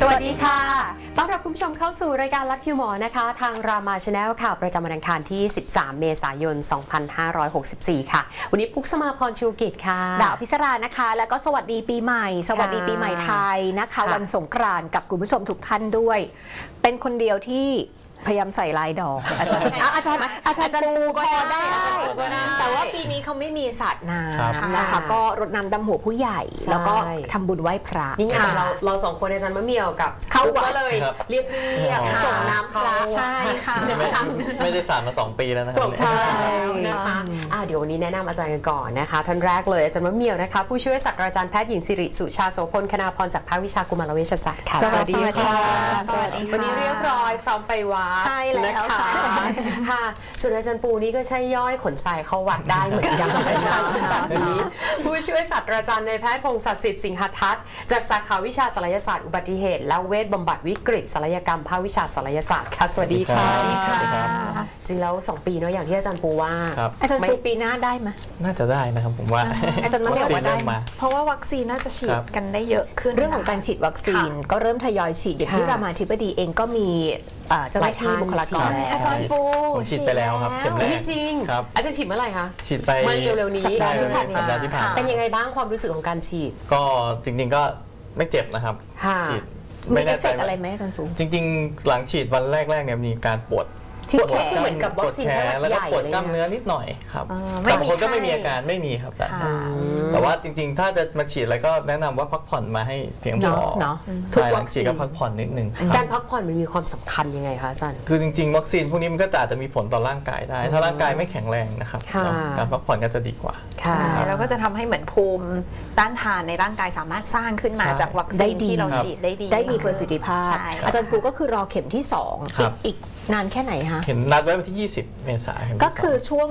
สวัสดีค่ะต้อนรับคุณผู้ชมเข้าสู่รายการลัดคิวหมอนะคะทางรามาชาแนลค่ะประจำวันอังคารที่ 13 เมษายน 2564 ค่ะวันนี้ปุ๊กสมาพรชูกิจค่ะดาวพิศรานะคะแล้วก็สวัสดีปีใหม่สวัสดีปีใหม่ไทยนะคะวันสงกรานต์กับคุณผู้ชมทุกท่านด้วยเป็นคนเดียวที่พยายามใส่ลายดอกอาจารย์ปูก็ได้แต่ว่าปีนี้เขาไม่มีศาสตร์น้ำนะคะก็รดน้ำดำหัวผู้ใหญ่แล้วก็ทำบุญไหว้พระนี่ไงเราสองคนอาจารย์มะเมี่ยวกับเขาก็เลยเรียบส่งน้ำพระใช่ค่ะไม่ได้สานมา2 ปีแล้วนะใช่นะคะเดี๋ยววันนี้แนะนำอาจารย์กันก่อนนะคะท่านแรกเลยอาจารย์มะเมี่ยวนะคะผู้ช่วยศาสตราจารย์แพทย์หญิงสิริสุชาโสพลคณาพรจากภาควิชากุมารเวชศาสตร์ค่ะสวัสดีค่ะวันนี้เรียบร้อยพร้อมไปวัดใช่แล้วค่ะส่วนอาจารย์ปูนี่ก็ใช่ย่อยขนทรายเข้าวัดได้เหมือนกันนะคะชุดแบบนี้ผู้ช่วยศาสตราจารย์นายแพทย์พงศ์ศักดิ์สิทธิ์สิงหทัศน์จากสาขาวิชาศัลยศาสตร์อุบัติเหตุและเวชบำบัดวิกฤตศัลยกรรมภาควิชาศัลยศาสตร์ค่ะสวัสดีค่ะจริงแล้ว2 ปีเนาะอย่างที่อาจารย์ปูว่าอาจารย์ปูปีหน้าได้ไหมน่าจะได้นะครับผมว่าอาจารย์มั่นใจว่าได้เพราะว่าวัคซีนน่าจะฉีดกันได้เยอะขึ้นเรื่องของการฉีดวัคซีนก็เริ่มทยอยฉีดอย่างที่รามาธิบดีเองก็มีเจ้าหน้าที่บุคลากรอาจารย์ปูฉีดไปแล้วครับเข็มแรกจริงอาจารย์ฉีดเมื่อไหร่คะฉีดไปเร็วๆนี้สัปดาห์ที่ผ่านมาเป็นยังไงบ้างความรู้สึกของการฉีดก็จริงๆก็ไม่เจ็บนะครับฉีดไม่ได้เอฟเฟกต์อะไรไหมอาจารย์ปูจริงๆหลังฉีดวันแรกๆเนี่ยมีการปวดที่แขนเหมือนกับวัคซีนแค่แล้วก็ปวดกล้ามเนื้อนิดหน่อยครับบางคนก็ไม่มีอาการไม่มีครับแต่ว่าจริงๆถ้าจะมาฉีดอะไรก็แนะนำว่าพักผ่อนมาให้เพียงพอใช่หลังฉีดก็พักผ่อนนิดนึงการพักผ่อนมันมีความสำคัญยังไงคะอาจารย์คือจริงๆวัคซีนพวกนี้มันก็อาจจะมีผลต่อร่างกายได้ถ้าร่างกายไม่แข็งแรงนะครับการพักผ่อนก็จะดีกว่าใช่แล้วก็จะทำให้เหมือนภูมิต้านทานในร่างกายสามารถสร้างขึ้นมาจากวัคซีนที่เราฉีดได้มีประสิทธิภาพอาจารย์ปูก็คือรอเข็มที่2อีกนานแค่ไหนคะเห็นนัดไว้วันที่20 เมษายนก็คือช่วง